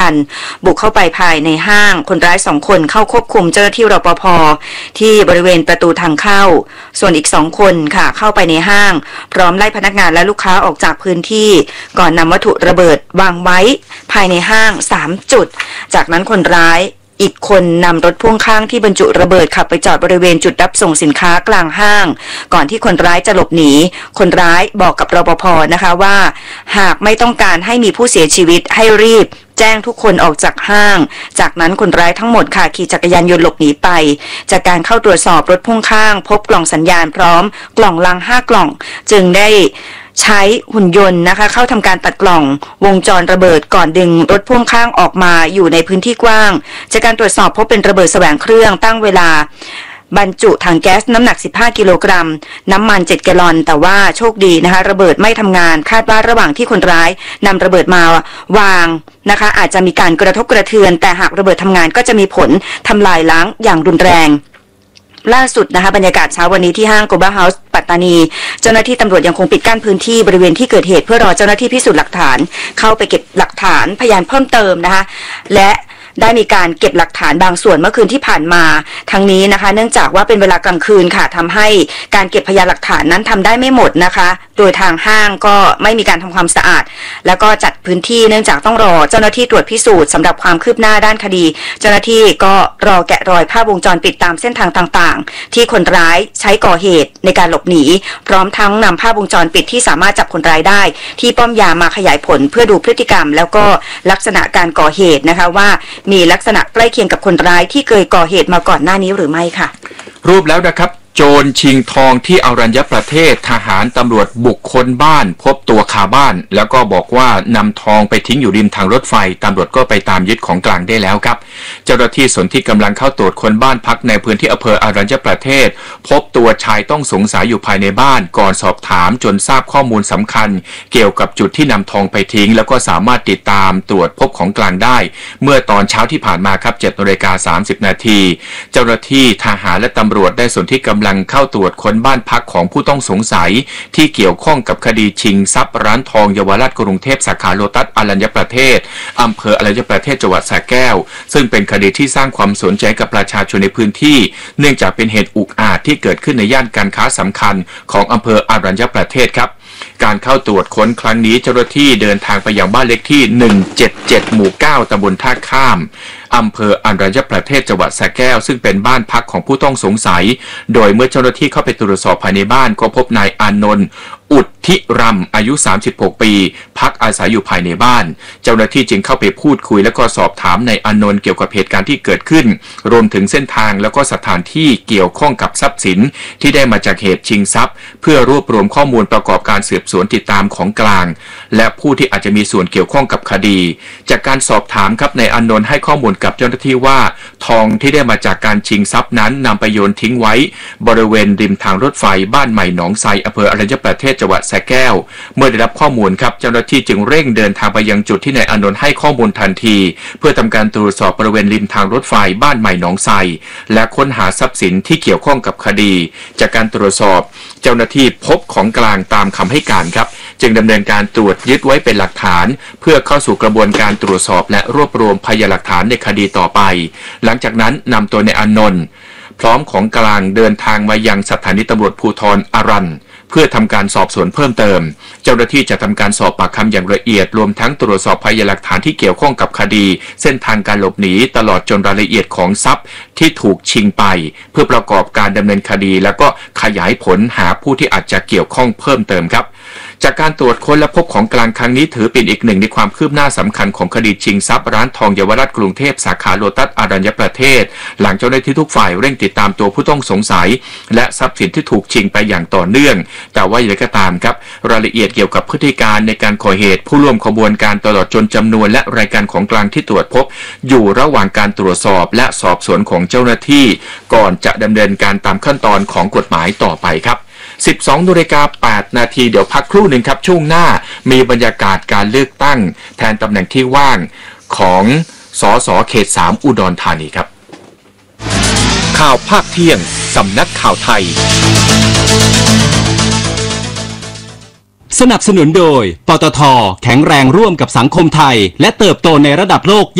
วันบุกเข้าไปภายในห้างคนร้าย2คนเข้าควบคุมเจ้าหน้าที่รปภ.ที่บริเวณประตูทางเข้าส่วนอีก2คนค่ะเข้าไปในห้างพร้อมไล่พนักงานและลูกค้าออกจากพื้นที่ก่อนนำวัตถุระเบิดวางไว้ภายในห้าง3จุดจากนั้นคนร้ายอีกคนนำรถพ่วงข้างที่บรรจุระเบิดขับไปจอดบริเวณจุดรับส่งสินค้ากลางห้างก่อนที่คนร้ายจะหลบหนีคนร้ายบอกกับรปภ.นะคะว่าหากไม่ต้องการให้มีผู้เสียชีวิตให้รีบแจ้งทุกคนออกจากห้างจากนั้นคนร้ายทั้งหมดค่ะขี่จักรยานยนต์หลบหนีไปจากการเข้าตรวจสอบรถพ่วงข้างพบกล่องสัญญาณพร้อมกล่องลัง5กล่องจึงได้ใช้หุ่นยนต์นะคะเข้าทำการตัดกล่องวงจรระเบิดก่อนดึงรถพ่วงข้างออกมาอยู่ในพื้นที่กว้างจากการตรวจสอบพบเป็นระเบิดแสวงเครื่องตั้งเวลาบรรจุถังแก๊สน้ำหนัก15กิโลกรัมน้ำมัน7แกลลอนแต่ว่าโชคดีนะคะระเบิดไม่ทำงานคาดว่าระหว่างที่คนร้ายนำระเบิดมาวางนะคะอาจจะมีการกระทบกระเทือนแต่หากระเบิดทำงานก็จะมีผลทำลายล้างอย่างรุนแรงล่าสุดนะคะบรรยากาศเช้าวันนี้ที่ห้างโกลบอลเฮาส์ปัตตานีเจ้าหน้าที่ตำรวจยังคงปิดกั้นพื้นที่บริเวณที่เกิดเหตุเพื่อรอเจ้าหน้าที่พิสูจน์หลักฐานเข้าไปเก็บหลักฐานพยานเพิ่มเติมนะคะและได้มีการเก็บหลักฐานบางส่วนเมื่อคืนที่ผ่านมาทั้งนี้นะคะเนื่องจากว่าเป็นเวลากลางคืนค่ะทำให้การเก็บพยานหลักฐานนั้นทำได้ไม่หมดนะคะโดยทางห้างก็ไม่มีการทำความสะอาดแล้วก็จัดพื้นที่เนื่องจากต้องรอเจ้าหน้าที่ตรวจพิสูจน์สำหรับความคืบหน้าด้านคดีเจ้าหน้าที่ก็รอแกะรอยภาพวงจรปิดตามเส้นทางต่างๆที่คนร้ายใช้ก่อเหตุในการหลบหนีพร้อมทั้งนำภาพวงจรปิดที่สามารถจับคนร้ายได้ที่ป้อมยามมาขยายผลเพื่อดูพฤติกรรมแล้วก็ลักษณะการก่อเหตุนะคะว่ามีลักษณะใกล้เคียงกับคนร้ายที่เคยก่อเหตุมาก่อนหน้านี้หรือไม่ค่ะรูปแล้วนะครับโจรชิงทองที่อรัญญประเทศทหารตำรวจบุกค้นบ้านพบตัวคาบ้านแล้วก็บอกว่านำทองไปทิ้งอยู่ริมทางรถไฟตำรวจก็ไปตามยึดของกลางได้แล้วครับเจ้าหน้าที่ส่วนที่กำลังเข้าตรวจค้นบ้านพักในพื้นที่อำเภออรัญญประเทศพบตัวชายต้องสงสัยอยู่ภายในบ้านก่อนสอบถามจนทราบข้อมูลสำคัญเกี่ยวกับจุดที่นำทองไปทิ้งแล้วก็สามารถติดตามตรวจพบของกลางได้เมื่อตอนเช้าที่ผ่านมาครับ 7:30 น.เจ้าหน้าที่ทหารและตำรวจได้ส่วนที่กำลังเข้าตรวจค้นบ้านพักของผู้ต้องสงสัยที่เกี่ยวข้องกับคดีชิงทรัพย์ร้านทองเยาวราชกรุงเทพสาขาโลตัสอรัญญประเทศอำเภออรัญญประเทศจังหวัดสระแก้วซึ่งเป็นคดีที่สร้างความสนใจกับประชาชนในพื้นที่เนื่องจากเป็นเหตุอุกอาจที่เกิดขึ้นในย่านการค้าสำคัญของอำเภออรัญญประเทศครับการเข้าตรวจค้นครั้งนี้เจ้าหน้าที่เดินทางไปยังบ้านเลขที่177หมู่9ตำบลท่าข้ามอำเภออรัญญประเทศจังหวัดสระแก้วซึ่งเป็นบ้านพักของผู้ต้องสงสัยโดยเมื่อเจ้าหน้าที่เข้าไปตรวจสอบภายในบ้านก็พบนายอานนท์อุทธิรำอายุ36ปีพักอาศัยอยู่ภายในบ้านเจ้าหน้าที่จึงเข้าไปพูดคุยและก็สอบถามนายอานนท์เกี่ยวกับเหตุการณ์ที่เกิดขึ้นรวมถึงเส้นทางแล้วก็สถานที่เกี่ยวข้องกับทรัพย์สินที่ได้มาจากเหตุชิงทรัพย์เพื่อรวบรวมข้อมูลประกอบการสืบสวนติดตามของกลางและผู้ที่อาจจะมีส่วนเกี่ยวข้องกับคดีจากการสอบถามครับนายอานนท์ให้ข้อมูลกับเจ้าหน้าที่ว่าทองที่ได้มาจากการชิงทรัพย์นั้นนำไปโยนทิ้งไว้บริเวณริมทางรถไฟบ้านใหม่หนองไทรอำเภออรัญญประเทศจังหวัดสระแก้วเมื่อได้รับข้อมูลครับเจ้าหน้าที่จึงเร่งเดินทางไปยังจุดที่นายอานนท์ให้ข้อมูลทันทีเพื่อทำการตรวจสอบบริเวณริมทางรถไฟบ้านใหม่หนองไทรและค้นหาทรัพย์สินที่เกี่ยวข้องกับคดีจากการตรวจสอบเจ้าหน้าที่พบของกลางตามคำให้การครับจึงดำเนินการตรวจยึดไว้เป็นหลักฐานเพื่อเข้าสู่กระบวนการตรวจสอบและรวบรวมพยานหลักฐานในคดีต่อไปหลังจากนั้นนำตัวนายอานนท์พร้อมของกลางเดินทางมายังสถานีตำรวจภูธรอรัญเพื่อทำการสอบสวนเพิ่มเติมเจ้าหน้าที่จะทำการสอบปากคำอย่างละเอียดรวมทั้งตรวจสอบพยานหลักฐานที่เกี่ยวข้องกับคดีเส้นทางการหลบหนีตลอดจนรายละเอียดของทรัพย์ที่ถูกชิงไปเพื่อประกอบการดำเนินคดีแล้วก็ขยายผลหาผู้ที่อาจจะเกี่ยวข้องเพิ่มเติมครับจากการตรวจค้นและพบของกลางครั้งนี้ถือเป็นอีกหนึ่งในความคืบหน้าสำคัญของคดีชิงทรัพย์ร้านทองเยาวราชกรุงเทพสาขาโลตัสอรัญญประเทศหลังเจ้าหน้าที่ทุกฝ่ายเร่งติดตามตัวผู้ต้องสงสัยและทรัพย์สินที่ถูกชิงไปอย่างต่อเนื่องแต่ว่าอย่างไรก็ตามครับรายละเอียดเกี่ยวกับพฤติการในการก่อเหตุผู้ร่วมขบวนการตลอดจนจำนวนและรายการของกลางที่ตรวจพบอยู่ระหว่างการตรวจสอบและสอบสวนของเจ้าหน้าที่ก่อนจะดำเนินการตามขั้นตอนของกฎหมายต่อไปครับ12:08 น.เดี๋ยวพักครู่หนึ่งครับช่วงหน้ามีบรรยากาศการเลือกตั้งแทนตำแหน่งที่ว่างของสสเขต3อุดรธานีครับข่าวภาคเที่ยงสำนักข่าวไทยสนับสนุนโดยปตท.แข็งแรงร่วมกับสังคมไทยและเติบโตในระดับโลก